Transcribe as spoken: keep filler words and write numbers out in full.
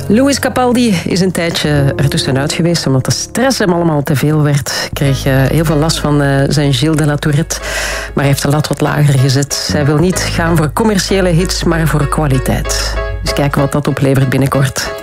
Lewis Capaldi is een tijdje ertussenuit geweest omdat de stress hem allemaal te veel werd. Kreeg uh, heel veel last van uh, zijn Gilles de la Tourette. Maar hij heeft de lat wat lager gezet. Hij wil niet gaan voor commerciële hits, maar voor kwaliteit. Dus kijken wat dat oplevert binnenkort.